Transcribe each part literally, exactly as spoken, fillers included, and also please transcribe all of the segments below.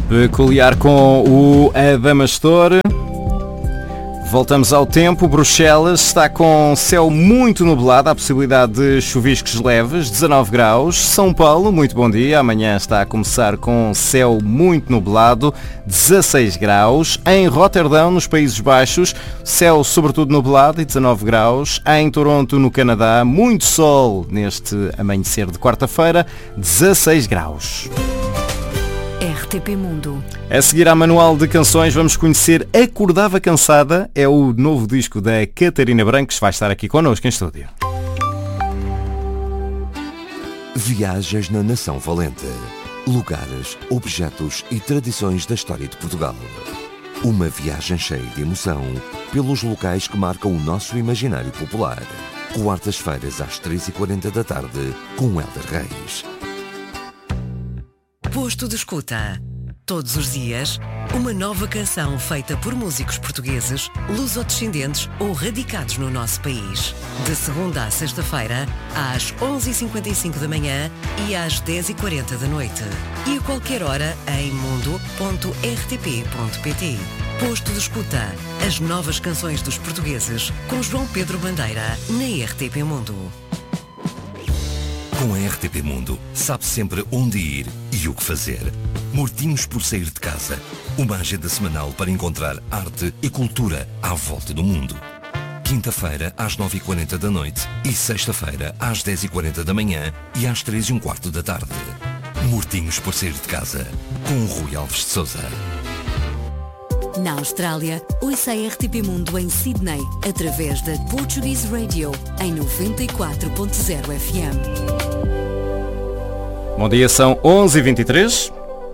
Peculiar com o Adamastor. Voltamos ao tempo. Bruxelas está com céu muito nublado, há possibilidade de chuviscos leves, dezanove graus. São Paulo, muito bom dia. Amanhã está a começar com céu muito nublado, dezasseis graus. Em Roterdão, nos Países Baixos, céu sobretudo nublado e dezanove graus. Em Toronto, no Canadá, muito sol neste amanhecer de quarta-feira, dezasseis graus. R T P Mundo. A seguir ao Manual de Canções vamos conhecer Acordava Cansada, é o novo disco da Catarina Branco, que vai estar aqui connosco em estúdio. Viagens na Nação Valente. Lugares, objetos e tradições da história de Portugal. Uma viagem cheia de emoção pelos locais que marcam o nosso imaginário popular. Quartas-feiras às três e quarenta da tarde com Hélder Reis. Posto de escuta. Todos os dias, uma nova canção feita por músicos portugueses, lusodescendentes ou radicados no nosso país. De segunda à sexta-feira, às onze e cinquenta e cinco da manhã e às dez e quarenta da noite. E a qualquer hora em mundo ponto r t p ponto p t. Posto de escuta. As novas canções dos portugueses com João Pedro Bandeira na R T P Mundo. Com a R T P Mundo, sabe sempre onde ir e o que fazer. Mortinhos por sair de casa. Uma agenda semanal para encontrar arte e cultura à volta do mundo. Quinta-feira às nove e quarenta da noite e sexta-feira às dez e quarenta da manhã e às três e um quarto da tarde. Mortinhos por sair de casa, com o Rui Alves de Sousa. Na Austrália, ouça a R T P Mundo em Sydney, através da Portuguese Radio, em noventa e quatro ponto zero F M. Bom dia, são onze e vinte e três.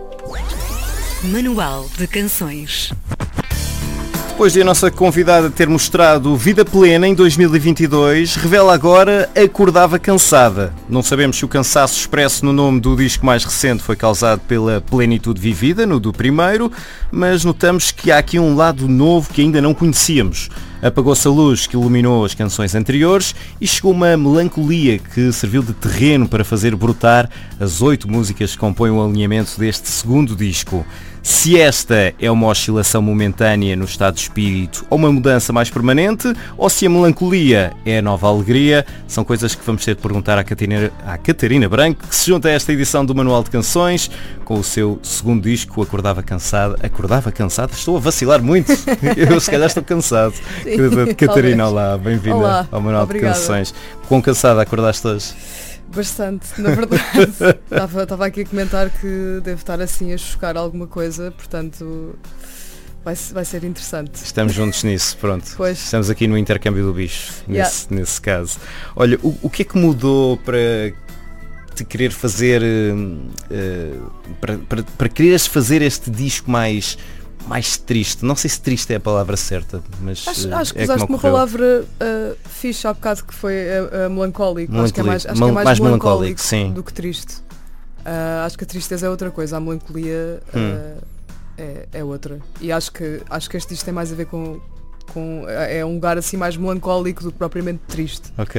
Manual de Canções. Depois de a nossa convidada ter mostrado Vida Plena em dois mil e vinte e dois, revela agora Acordava Cansada. Não sabemos se o cansaço expresso no nome do disco mais recente foi causado pela plenitude vivida, no do primeiro, mas notamos que há aqui um lado novo que ainda não conhecíamos. Apagou-se a luz que iluminou as canções anteriores e chegou uma melancolia que serviu de terreno para fazer brotar as oito músicas que compõem o alinhamento deste segundo disco. Se esta é uma oscilação momentânea no estado de espírito ou uma mudança mais permanente, ou se a melancolia é a nova alegria, são coisas que vamos ter de perguntar à Catarina, à Catarina Branco, que se junta a esta edição do Manual de Canções com o seu segundo disco, Acordava Cansada. Acordava Cansada? Estou a vacilar muito. Eu se calhar estou cansado. Sim, Catarina, olá, bem-vinda olá, ao Manual obrigada. de Canções. Quão cansada acordaste hoje? Bastante, na verdade. estava, estava aqui a comentar que devo estar assim a chocar alguma coisa, portanto vai, vai ser interessante. Estamos juntos nisso, pronto. Pois. Estamos aqui no intercâmbio do bicho, Yeah. nesse, nesse caso. Olha, o, o que é que mudou para te querer fazer, uh, para, para, para quereres fazer este disco mais... mais triste? Não sei se triste é a palavra certa, mas Acho, uh, acho que é usaste como uma ocorreu. palavra uh, fixe há bocado, que foi uh, uh, melancólico. Acho que é mais, acho que é Mal- mais, mais melancólico, melancólico, sim. do que triste. Uh, acho que a tristeza é outra coisa, a melancolia uh, Hum. é, é outra. E acho que, acho que este disco tem mais a ver com, com... é um lugar assim mais melancólico do que propriamente triste. Ok.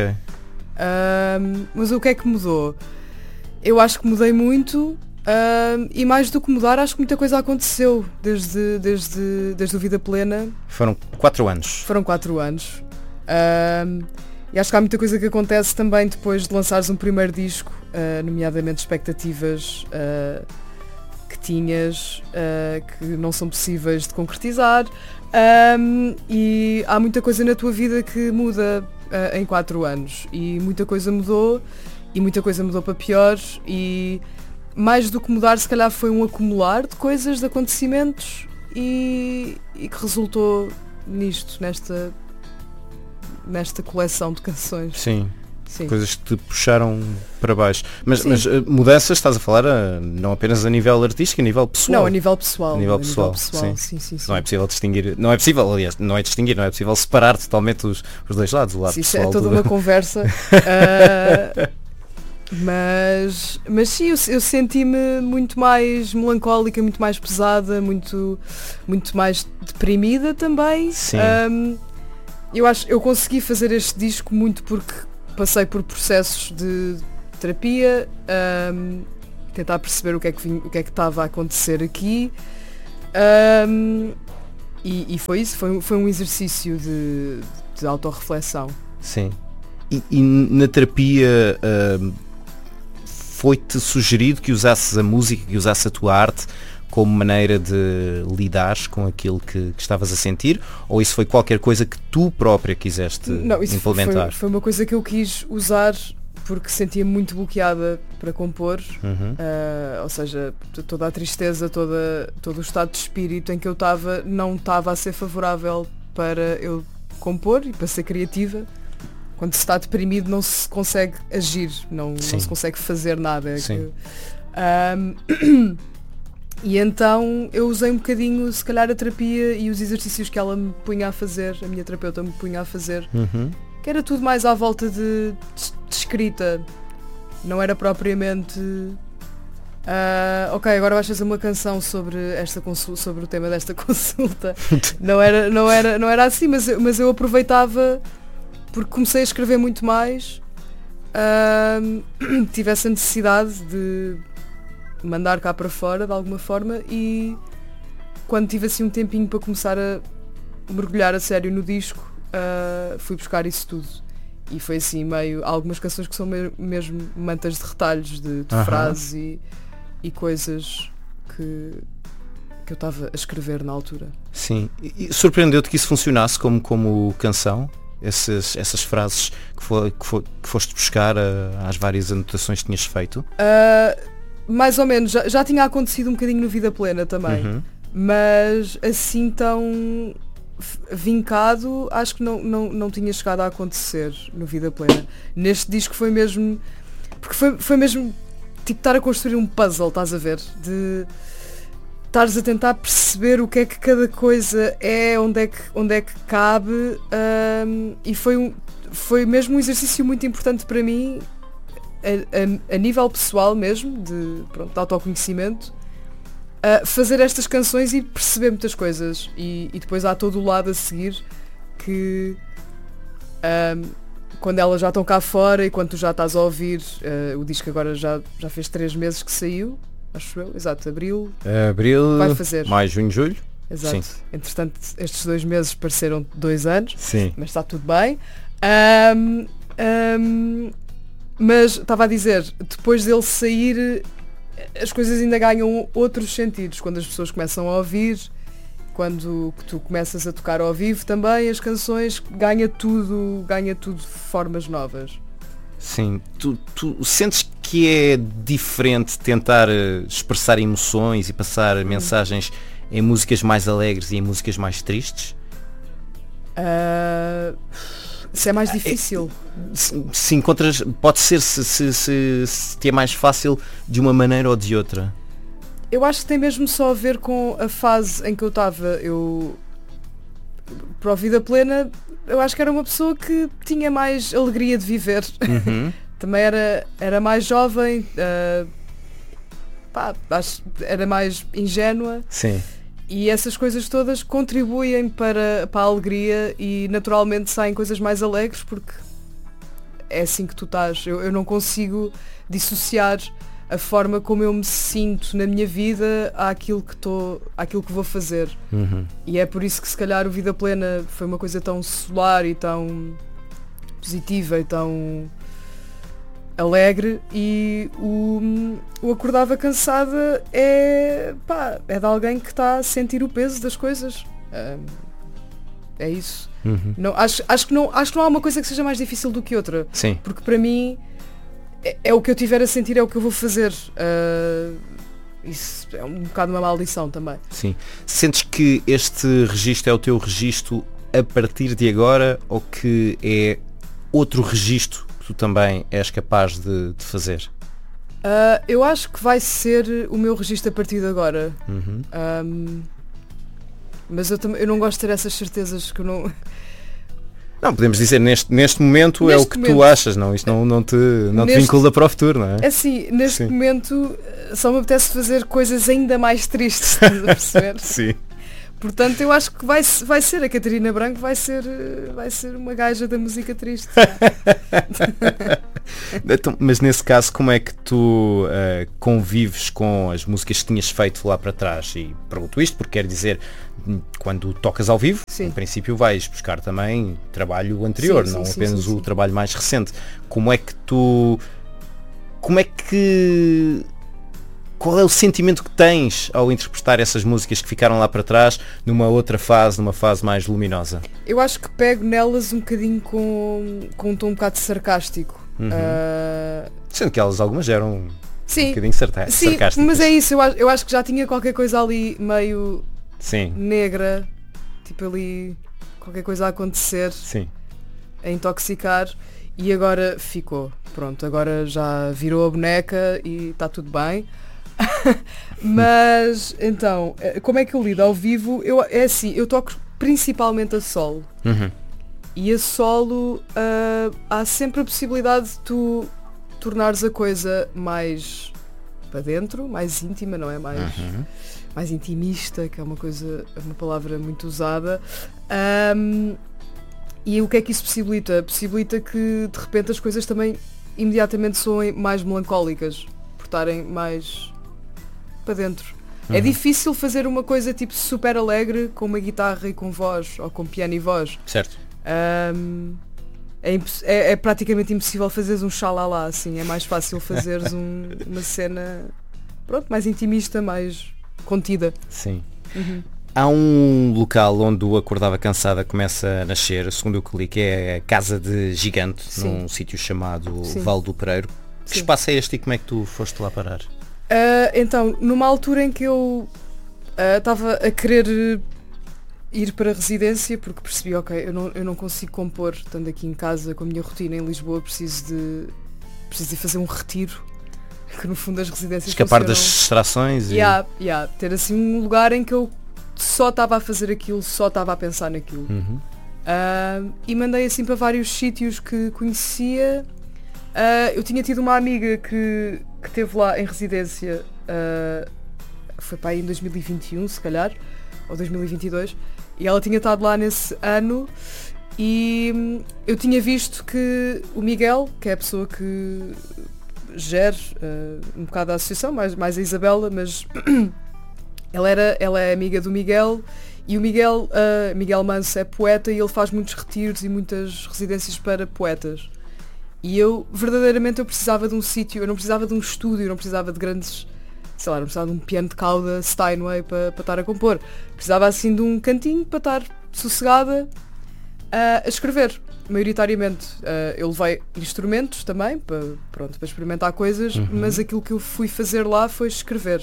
Uh, mas o que é que mudou? Eu acho que mudei muito. Uh, e mais do que mudar, acho que muita coisa aconteceu desde, desde, desde o Vida Plena. Foram quatro anos. Foram quatro anos. Uh, e acho que há muita coisa que acontece também depois de lançares um primeiro disco, uh, nomeadamente expectativas uh, que tinhas, uh, que não são possíveis de concretizar. Um, e há muita coisa na tua vida que muda uh, em quatro anos. E muita coisa mudou, e muita coisa mudou para pior. E mais do que mudar, se calhar foi um acumular de coisas, de acontecimentos, e, e que resultou nisto, nesta, nesta coleção de canções. Sim. Sim. Coisas que te puxaram para baixo. Mas, Sim. mas uh, mudanças, estás a falar uh, não apenas a nível artístico, a nível pessoal. Não, a nível pessoal. A nível a pessoal, sim. sim. Sim, sim, sim. Não é possível distinguir, não é possível, aliás, não é distinguir, não é possível separar totalmente os, os dois lados, o lado Sim, isso pessoal. é toda do... uma conversa. uh, mas, mas sim, eu, eu senti-me muito mais melancólica, muito mais pesada, muito, muito mais deprimida também. Sim. Um, eu acho eu consegui fazer este disco muito porque passei por processos de terapia, um, tentar perceber o que é que vinha, o que é que estava a acontecer aqui. Um, e, e foi isso, foi, foi um exercício de, de autorreflexão. Sim. E, e na terapia uh, foi-te sugerido que usasses a música, que usasses a tua arte como maneira de lidares com aquilo que, que estavas a sentir? Ou isso foi qualquer coisa que tu própria quiseste Não, isso implementar? Foi, foi uma coisa que eu quis usar porque sentia-me muito bloqueada para compor. Uhum. Uh, ou seja, toda a tristeza, toda, todo o estado de espírito em que eu estava não estava a ser favorável para eu compor e para ser criativa. Quando se está deprimido não se consegue agir, não, não se consegue fazer nada. Sim. Um, e então eu usei um bocadinho, se calhar, a terapia e os exercícios que ela me punha a fazer, a minha terapeuta me punha a fazer, uhum. que era tudo mais à volta de, de, de escrita. Não era propriamente uh, ok, agora vais fazer uma canção sobre, esta consulta, sobre o tema desta consulta. não, era, não, era, não era assim, mas eu, mas eu aproveitava porque comecei a escrever muito mais, uh, tive essa necessidade de mandar cá para fora de alguma forma e quando tive assim um tempinho para começar a mergulhar a sério no disco, uh, fui buscar isso tudo. E foi assim meio, há algumas canções que são me- mesmo mantas de retalhos de, de uh-huh. frases e, e coisas que, que eu estava a escrever na altura. Sim. E surpreendeu-te que isso funcionasse como, como canção? Essas, essas frases que, foi, que, foi, que foste buscar uh, às várias anotações que tinhas feito? Uh, mais ou menos, já, já tinha acontecido um bocadinho no Vida Plena também, uhum. mas assim tão vincado acho que não, não, não tinha chegado a acontecer no Vida Plena. Neste disco foi mesmo, porque foi, foi mesmo tipo estar a construir um puzzle, estás a ver? De estares a tentar perceber o que é que cada coisa é, onde é que, onde é que cabe, um, e foi, um, foi mesmo um exercício muito importante para mim a, a, a nível pessoal mesmo, de, pronto, de autoconhecimento, uh, fazer estas canções e perceber muitas coisas. E, e depois há todo o lado a seguir que um, quando elas já estão cá fora e quando tu já estás a ouvir, uh, o disco agora já, já fez três meses que saiu, acho eu, exato, abril. Abril, vai fazer. maio, junho, julho. Exato. Sim. Entretanto, estes dois meses pareceram dois anos, Sim. mas está tudo bem. Um, um, mas estava a dizer, depois dele sair, as coisas ainda ganham outros sentidos. Quando as pessoas começam a ouvir, quando tu começas a tocar ao vivo também, as canções ganha tudo, ganha tudo formas novas. Sim. Tu, tu sentes que é diferente tentar expressar emoções e passar hum. mensagens em músicas mais alegres e em músicas mais tristes? Uh, se é mais difícil. É, se, se encontras, pode ser se, se, se, se te é mais fácil de uma maneira ou de outra. Eu acho que tem mesmo só a ver com a fase em que eu estava. Eu, para a Vida Plena, eu acho que era uma pessoa que tinha mais alegria de viver. Uhum. Também era, era mais jovem, uh, pá, acho, era mais ingênua. Sim. E essas coisas todas contribuem para, para a alegria e naturalmente saem coisas mais alegres porque é assim que tu estás. Eu, eu não consigo dissociar a forma como eu me sinto na minha vida àquilo que, tô, àquilo que vou fazer. Uhum. E é por isso que se calhar o Vida Plena foi uma coisa tão solar e tão positiva e tão alegre, e o, o Acordava Cansada é, pá, é de alguém que está a sentir o peso das coisas. É, é isso. Uhum. Não, acho, acho, que não, acho que não há uma coisa que seja mais difícil do que outra. Sim. Porque para mim é, é o que eu tiver a sentir, é o que eu vou fazer. Uh, isso é um bocado uma maldição também. Sim. Sentes que este registro é o teu registro a partir de agora ou que é outro registro tu também és capaz de, de fazer? Uh, eu acho que vai ser o meu registro a partir de agora. Uhum. Um, mas eu, tam- eu não gosto de ter essas certezas que eu não... Não, podemos dizer, neste, neste momento neste é o que momento, tu achas, não? Isto não, não te, não neste, te vincula para o futuro, não é? É assim, neste Sim. momento só me apetece fazer coisas ainda mais tristes, estás a perceber? Sim. Portanto, eu acho que vai, vai ser, a Catarina Branco vai ser, vai ser uma gaja da música triste. Então, mas nesse caso, como é que tu uh, convives com as músicas que tinhas feito lá para trás? E pergunto isto porque quer dizer, quando tocas ao vivo, sim, em princípio vais buscar também trabalho anterior, sim, não sim, apenas sim, sim, o sim. trabalho mais recente. Como é que tu... Como é que... Qual é o sentimento que tens ao interpretar essas músicas que ficaram lá para trás numa outra fase, numa fase mais luminosa? Eu acho que pego nelas um bocadinho com, com um tom um bocado sarcástico. Uhum. Uh... Sendo que elas algumas eram sim, um bocadinho sarta- sim, sarcásticas. Mas é isso, eu acho, eu acho que já tinha qualquer coisa ali meio sim. negra, tipo ali qualquer coisa a acontecer, sim. a intoxicar, e agora ficou. Pronto, agora já virou a boneca e está tudo bem. Mas então, como é que eu lido ao vivo? Eu, é assim, eu toco principalmente a solo. Uhum. E a solo uh, há sempre a possibilidade de tu tornares a coisa mais para dentro, mais íntima, não é? Mais, uhum. mais intimista, que é uma coisa, uma palavra muito usada. Um, e o que é que isso possibilita? Possibilita que de repente as coisas também imediatamente soem mais melancólicas, por estarem mais para dentro. Uhum. É difícil fazer uma coisa tipo super alegre com uma guitarra e com voz, ou com piano e voz. Certo. Um, é, é, é praticamente impossível fazeres um xalala assim, é mais fácil fazeres um, uma cena, pronto, mais intimista, mais contida. Sim. Uhum. Há um local onde o Acordava Cansada começa a nascer, segundo o que li, que é a Casa de Gigante, sim, num sítio chamado sim. Vale do Pereiro. Que sim. espaço é este e como é que tu foste lá parar? Uh, então, numa altura em que eu estava uh, a querer ir para a residência, porque percebi, ok, eu não, eu não consigo compor, estando aqui em casa com a minha rotina em Lisboa, preciso de, preciso de fazer um retiro, que no fundo as residências escapar funcionam. Das distrações e... Yeah, yeah, ter assim um lugar em que eu só estava a fazer aquilo, só estava a pensar naquilo. Uhum. Uh, e mandei assim para vários sítios que conhecia. Uh, eu tinha tido uma amiga que, que esteve lá em residência, uh, foi para aí em dois mil e vinte e um se calhar, ou dois mil e vinte e dois, e ela tinha estado lá nesse ano e hum, eu tinha visto que o Miguel, que é a pessoa que gera uh, um bocado a associação, mais, mais a Isabela, mas ela, era, ela é amiga do Miguel, e o Miguel, uh, Miguel Manso é poeta e ele faz muitos retiros e muitas residências para poetas. E eu, verdadeiramente, eu precisava de um sítio, eu não precisava de um estúdio, eu não precisava de grandes, sei lá, não precisava de um piano de cauda Steinway para, para estar a compor. Precisava assim de um cantinho para estar sossegada uh, a escrever, maioritariamente. Uh, eu levei instrumentos também, para, pronto, para experimentar coisas, uhum. mas aquilo que eu fui fazer lá foi escrever.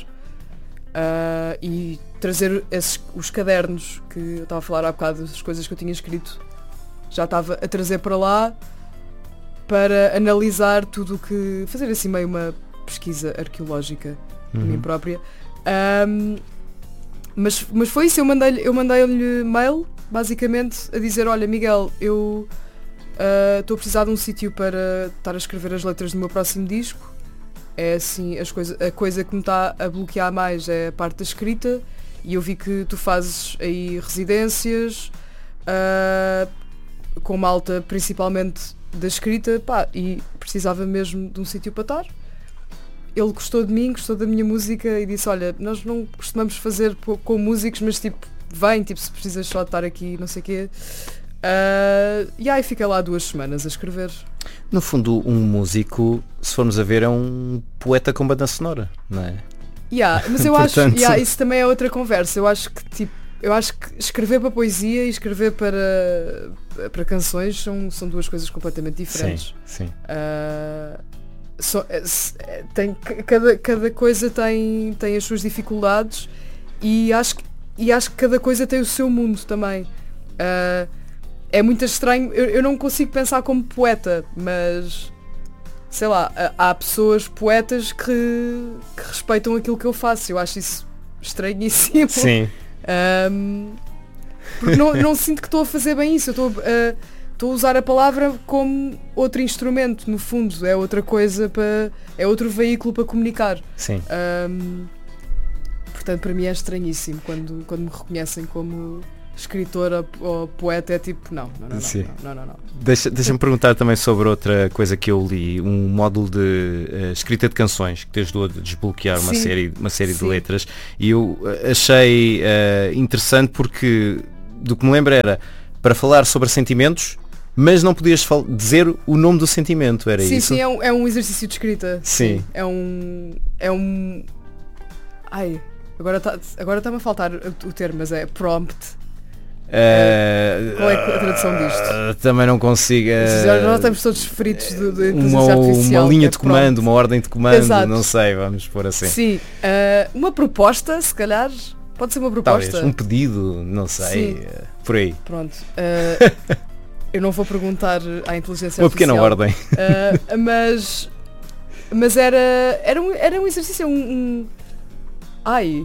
Uh, e trazer esses, os cadernos que eu estava a falar há bocado, as coisas que eu tinha escrito, já estava a trazer para lá, para analisar tudo o que... fazer assim meio uma pesquisa arqueológica de uhum. mim própria. Um, mas, mas foi isso, eu mandei-lhe eu mandei-lhe mail, basicamente, a dizer, olha Miguel, eu estou uh, a precisar de um sítio para estar a escrever as letras do meu próximo disco. É assim, as coisa, a coisa que me está a bloquear mais é a parte da escrita, e eu vi que tu fazes aí residências, uh, com malta principalmente da escrita, pá, e precisava mesmo de um sítio para estar. Ele gostou de mim, gostou da minha música e disse, olha, nós não costumamos fazer com músicos, mas tipo, vem, tipo, se precisas só de estar aqui, não sei o quê. Uh, e aí fiquei lá duas semanas a escrever. No fundo, um músico, se formos a ver, é um poeta com banda sonora, não é? Yeah, mas eu Portanto... acho, yeah, isso também é outra conversa. Eu acho que tipo, eu acho que escrever para poesia e escrever para, para canções são, são duas coisas completamente diferentes. Sim, sim. Uh, so, tem, cada, cada coisa tem, tem as suas dificuldades e acho, e acho que cada coisa tem o seu mundo também. Uh, é muito estranho, eu, eu não consigo pensar como poeta, mas sei lá, há pessoas poetas que, que respeitam aquilo que eu faço. Eu acho isso estranhíssimo. Sim. Um, porque não, não sinto que estou a fazer bem isso. Eu estou uh, estou a usar a palavra como outro instrumento, no fundo. É outra coisa, para, é outro veículo para comunicar. Sim. Um, portanto para mim é estranhíssimo quando, quando me reconhecem como escritora ou poeta, é tipo, não, não, não, Sim. não, não, não, não. Deixa, deixa-me perguntar também sobre outra coisa que eu li, um módulo de uh, escrita de canções que te ajudou a desbloquear uma Sim. série, uma série de Sim. letras, e eu achei uh, interessante porque do que me lembro era para falar sobre sentimentos, mas não podias fal- dizer o nome do sentimento, era Sim, isso? sim, é um, é um exercício de escrita. Sim. É um. É um. Ai, agora está agora está-me a faltar o, o termo, mas é prompt. Uh, Qual é a tradução disto? uh, também não consigo. Uh, Já nós estamos todos fritos de, de inteligência uma, artificial. uma linha é de comando, prompt. uma ordem de comando, Exato. não sei, vamos pôr assim. Sim, uh, uma proposta, se calhar, pode ser uma proposta. Talvez, um pedido, não sei, Sim. uh, por aí. Pronto. uh, eu não vou perguntar à inteligência Uma pequena artificial. ordem. Uh, mas mas era, era, um, era um exercício, um, um... Ai...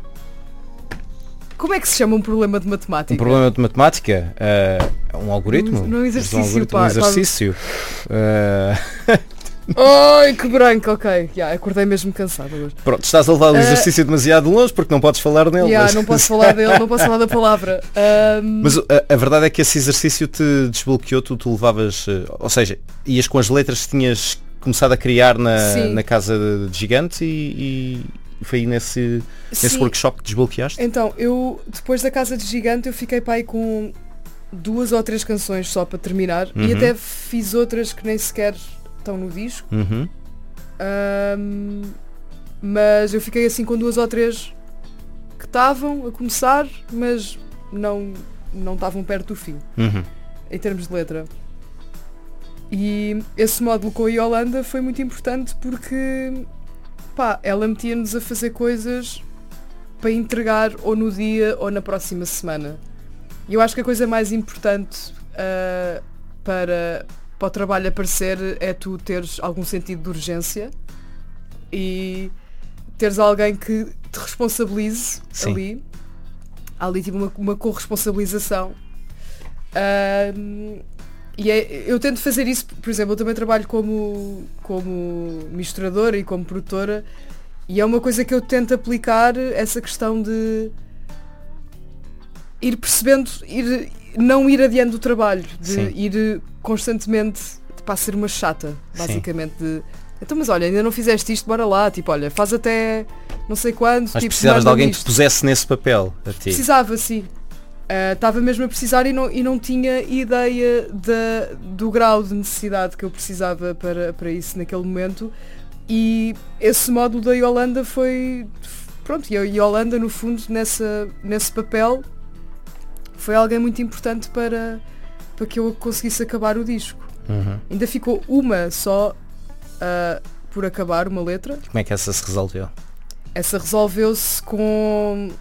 Como é que se chama um problema de matemática? Um problema de matemática? Uh, um algoritmo? Num- num exercício, Um algoritmo, pá, um exercício. Uh, Ai, que branco, ok. Yeah, acordei mesmo cansado hoje. pronto, estás a levar o Uh, exercício demasiado longe porque não podes falar nele. Yeah, mas não posso falar dele, não posso falar da palavra. Um, mas, uh, a, verdade é que esse exercício te desbloqueou, tu, tu levavas, uh, ou seja, ias com as letras que tinhas começado a criar na, Sim. na casa de, de gigante e, e foi aí nesse, nesse Sim. workshop que desbloqueaste? Então, eu, depois da Casa de Gigante, eu fiquei para aí com duas ou três canções só para terminar. Uhum. E até fiz outras que nem sequer estão no disco. Uhum. Um, mas eu fiquei assim com duas ou três que estavam a começar, mas não não estavam perto do fim, Uhum. em termos de letra. E esse módulo com a Yolanda foi muito importante porque pá, ela metia-nos a fazer coisas para entregar ou no dia ou na próxima semana. E eu acho que a coisa mais importante uh, para, para o trabalho aparecer é tu teres algum sentido de urgência e teres alguém que te responsabilize. Sim. ali. Há ali tipo uma, uma corresponsabilização. Uh, e é, eu tento fazer isso, por exemplo, eu também trabalho como, como misturadora e como produtora e é uma coisa que eu tento aplicar, essa questão de ir percebendo, ir, não ir adiante do trabalho, de Sim. ir constantemente para ser uma chata, basicamente. De, então, mas olha, ainda não fizeste isto, bora lá, tipo, olha, faz até não sei quando. Mas tipo, precisavas de manda-me alguém que te isto. pusesse nesse papel a ti. Precisava, sim. Estava uh, mesmo a precisar e não, e não tinha ideia da, do grau de necessidade que eu precisava para, para isso naquele momento. E esse módulo da Yolanda foi... Pronto, e a Yolanda, no fundo, nessa, nesse papel, foi alguém muito importante para, para que eu conseguisse acabar o disco. Uhum. Ainda ficou uma só uh, por acabar, uma letra. Como é que essa se resolveu? Essa resolveu-se com...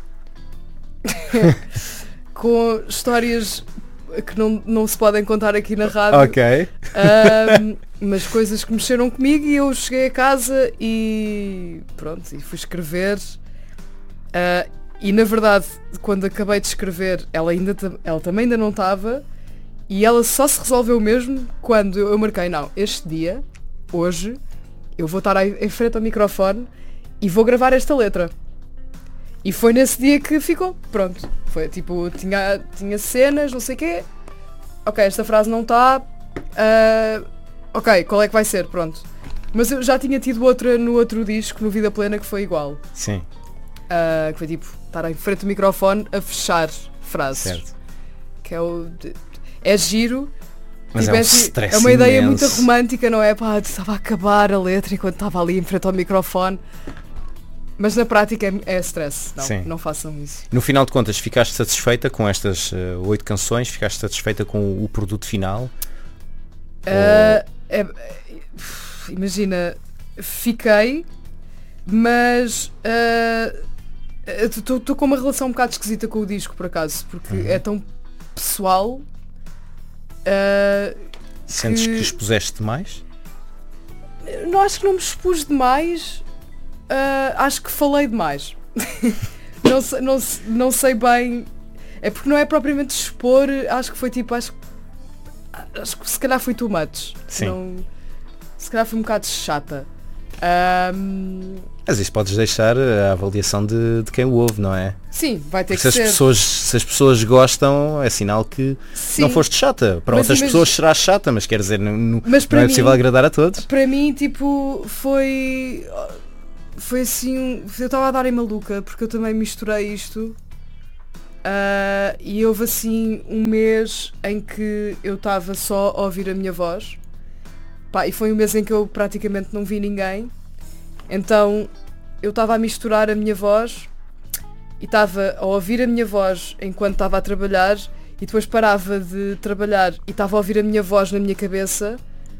com histórias que não, não se podem contar aqui na rádio. Ok. Um, mas coisas que mexeram comigo e eu cheguei a casa e pronto, e fui escrever. Uh, e na verdade, quando acabei de escrever, ela, ainda, ela também ainda não estava e ela só se resolveu mesmo quando eu, eu marquei, não, este dia, hoje, eu vou estar aí em frente ao microfone e vou gravar esta letra. E foi nesse dia que ficou, pronto. Foi tipo, tinha, tinha cenas, não sei o quê. Ok, esta frase não está. Uh, ok, qual é que vai ser? Pronto. Mas eu já tinha tido outra no outro disco, no Vida Plena, que foi igual. Sim. Uh, que foi tipo, estar em frente do microfone a fechar frases. Certo. Que é o... de- é giro. Mas Tipo, é um assim, stress é uma ideia imenso. muito romântica, não é? Pá, estava a acabar a letra enquanto estava ali em frente ao microfone. Mas na prática é, é stress. Não, Sim. não façam isso. No final de contas, ficaste satisfeita com estas uh, oito canções? Ficaste satisfeita com o produto final? Uh, é- imagina, fiquei, mas estou com uma relação um bocado esquisita com o disco, por acaso, porque Uhum. é tão pessoal. uh, Sentes que- que expuseste mais? não acho que não me expus demais, uh, acho que falei demais. não, sei, não, se- não sei bem, é porque não é propriamente expor, acho que foi tipo, acho, acho que se calhar foi too much. Sim. Não, se calhar foi um bocado chata. Um, Mas isso podes deixar a avaliação de, de quem o ouve, não é? sim, vai ter Porque que se as ser. pessoas, se as pessoas gostam, é sinal que Sim. não foste chata. Para Mas outras imagina- pessoas serás chata, mas quer dizer, não, não, Mas não para é mim- possível agradar a todos. Para mim, tipo, foi. Foi assim. um- Eu estava a dar em maluca porque eu também misturei isto. ah, e houve assim um mês em que eu estava só a ouvir a minha voz. Pá, e foi um mês em que eu praticamente não vi ninguém. Então eu estava a misturar a minha voz e estava a ouvir a minha voz enquanto estava a trabalhar e depois parava de trabalhar e estava a ouvir a minha voz na minha cabeça.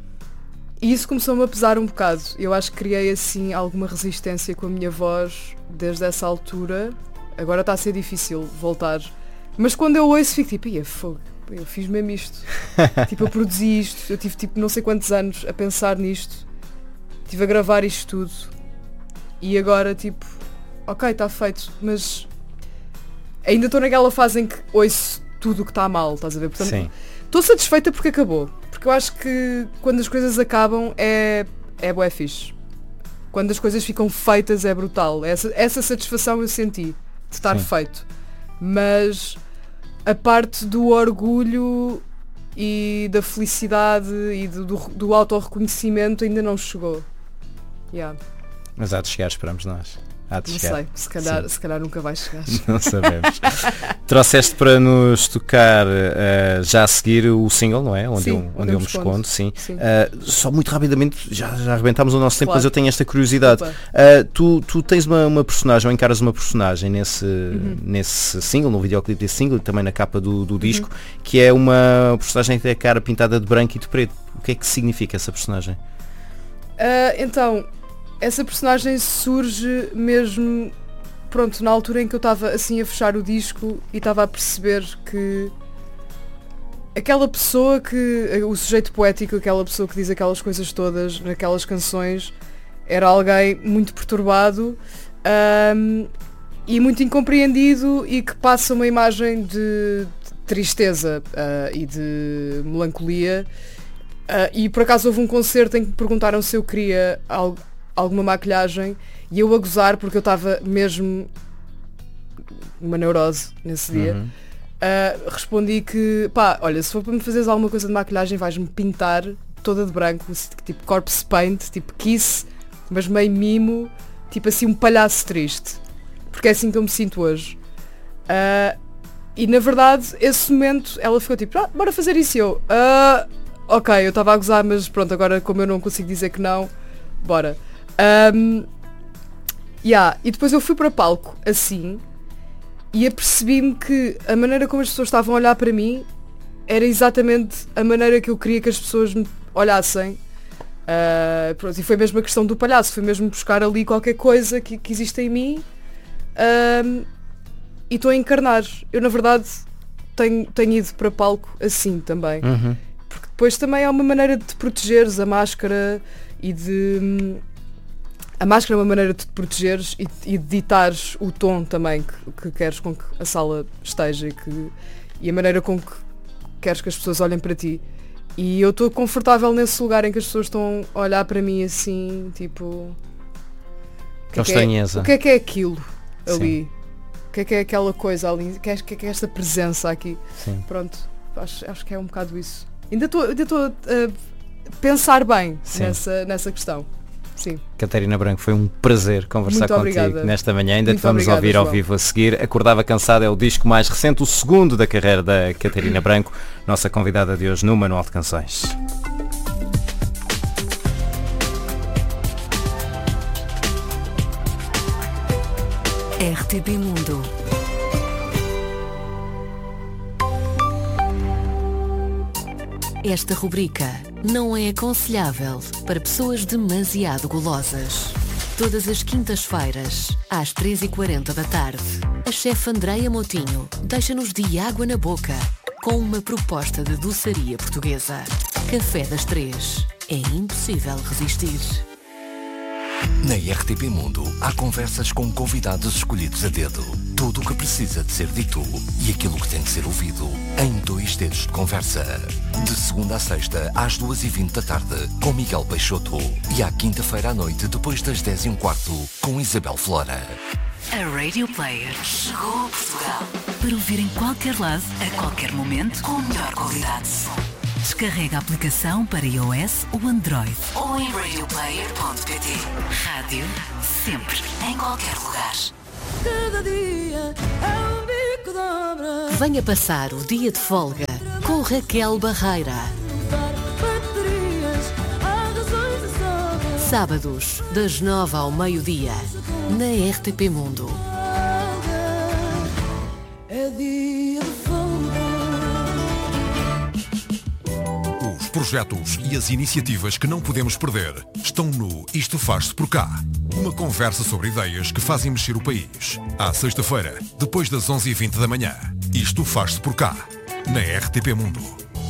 E isso começou-me a pesar um bocado. Eu acho que criei assim alguma resistência com a minha voz desde essa altura. Agora está a ser difícil voltar. Mas quando eu ouço fico tipo, ia fogo, eu fiz mesmo isto. Tipo, eu produzi isto. Eu tive tipo não sei quantos anos a pensar nisto. Estive a gravar isto tudo. E agora tipo, ok, está feito. Mas ainda estou naquela fase em que ouço tudo o que está mal, estás a ver? Portanto, Sim. estou satisfeita porque acabou. Porque eu acho que quando as coisas acabam é, é bué fixe. Quando as coisas ficam feitas é brutal. Essa, essa satisfação eu senti de estar Sim. feito. Mas a parte do orgulho e da felicidade e do, do, do autorreconhecimento ainda não chegou. Yeah. Mas há de chegar, esperamos nós. Há de Não chegar. sei, se calhar, Sim. se calhar nunca vai chegar. Não sabemos. Trouxeste para nos tocar uh, já a seguir o single, não é? Onde, Sim, eu, onde onde eu eu me me escondo, escondo. sim. Sim. Uh, só muito rapidamente, já, já arrebentámos o nosso tempo, Claro. mas eu tenho esta curiosidade. Opa. Uh, tu, tu tens uma, uma personagem, ou encaras uma personagem nesse, Uhum. nesse single, no videoclipe desse single, e também na capa do, do disco, que é uma personagem que tem a cara pintada de branco e de preto. O que é que significa essa personagem? Ah, então, essa personagem surge mesmo, pronto, na altura em que eu estava assim a fechar o disco e estava a perceber que aquela pessoa que, o sujeito poético, aquela pessoa que diz aquelas coisas todas naquelas canções, era alguém muito perturbado ahm, e muito incompreendido e que passa uma imagem de tristeza ah, e de melancolia. Ah, e por acaso houve um concerto em que me perguntaram se eu queria al- alguma maquilhagem e eu a gozar porque eu estava mesmo uma neurose nesse dia. Uhum. Uh, respondi que, pá, olha, se for para me fazeres alguma coisa de maquilhagem vais-me pintar toda de branco, tipo corpse paint, tipo Kiss, mas meio mimo, tipo assim um palhaço triste. Porque é assim que eu me sinto hoje. Uh, e na verdade, esse momento, ela ficou tipo, ah, bora fazer isso e eu. Uh, ok, eu estava a gozar, mas pronto, agora como eu não consigo dizer que não, bora. Um, yeah. E depois eu fui para palco assim e apercebi-me que a maneira como as pessoas estavam a olhar para mim era exatamente a maneira que eu queria que as pessoas me olhassem. Uh, pronto, e foi mesmo a questão do palhaço, foi mesmo buscar ali qualquer coisa que, que existe em mim um, e estou a encarnar. Eu na verdade tenho, tenho ido para palco assim também. Uhum. Porque depois também é uma maneira de te protegeres, a máscara e de... A máscara é uma maneira de te protegeres e, e de ditares o tom também que, que queres com que a sala esteja e, que, e a maneira com que queres que as pessoas olhem para ti. E eu estou confortável nesse lugar em que as pessoas estão a olhar para mim assim, tipo... O Com estranheza. O que é que é aquilo ali? Sim. O que é que é aquela coisa ali? O que é, o que é, que é esta presença aqui? Sim. Pronto, acho, acho que é um bocado isso. Ainda estou ainda estou a pensar bem nessa, nessa questão. Sim. Catarina Branco, foi um prazer conversar Muito contigo obrigada. nesta manhã. Ainda Muito te vamos obrigada, ouvir ao João. vivo a seguir. Acordava Cansada é o disco mais recente, o segundo da carreira da Catarina Branco, nossa convidada de hoje no Manual de Canções. R T P Mundo. Esta rubrica não é aconselhável para pessoas demasiado golosas. Todas as quintas-feiras, às três e quarenta da tarde, a chefe Andreia Moutinho deixa-nos de água na boca com uma proposta de doçaria portuguesa. Café das Três. É impossível resistir. Na R T P Mundo há conversas com convidados escolhidos a dedo. Tudo o que precisa de ser dito e aquilo que tem de ser ouvido em dois dedos de conversa. De segunda a sexta às duas e vinte da tarde com Miguel Peixoto e à quinta-feira à noite depois das dez e um quarto com Isabel Flora. A Radio Player chegou a Portugal para ouvir em qualquer lado, a qualquer momento, com a melhor qualidade de som. Descarrega a aplicação para iOS ou Android ou em radio player ponto pt. Rádio sempre, em qualquer lugar. Cada dia é um bico de obra. Venha passar o dia de folga com Raquel Barreira. Baterias, há razões de sobra. Sábados, das nove ao meio-dia, na R T P Mundo. É dia de folga. Os projetos e as iniciativas que não podemos perder estão no Isto Faz-se por Cá. Uma conversa sobre ideias que fazem mexer o país. À sexta-feira, depois das onze e vinte da manhã. Isto Faz-se por Cá, na R T P Mundo.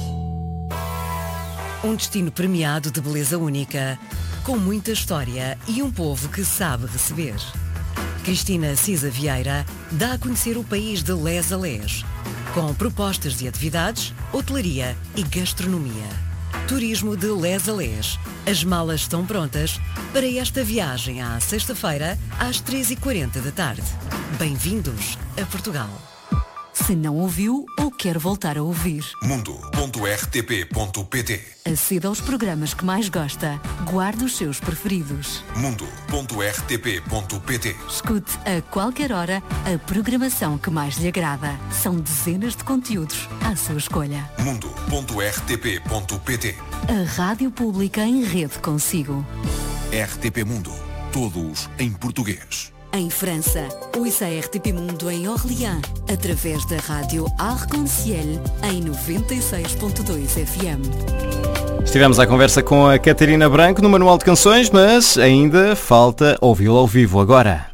Um destino premiado de beleza única, com muita história e um povo que sabe receber. Cristina Cisa Vieira dá a conhecer o país de les a les, com propostas de atividades, hotelaria e gastronomia. Turismo de les a les. As malas estão prontas para esta viagem à sexta-feira às três e quarenta da tarde. Bem-vindos a Portugal. Se não ouviu ou quer voltar a ouvir, mundo ponto r t p ponto p t. aceda aos programas que mais gosta, guarde os seus preferidos. mundo ponto r t p ponto p t. Escute a qualquer hora a programação que mais lhe agrada. São dezenas de conteúdos à sua escolha. mundo ponto r t p ponto p t. A rádio pública em rede consigo. R T P Mundo. Todos em português. Em França, ouça a R T P Mundo em Orléans, através da rádio Arc-en-Ciel em noventa e seis ponto dois F M. Estivemos à conversa com a Catarina Branco no Manual de Canções, mas ainda falta ouvi-la ao vivo agora.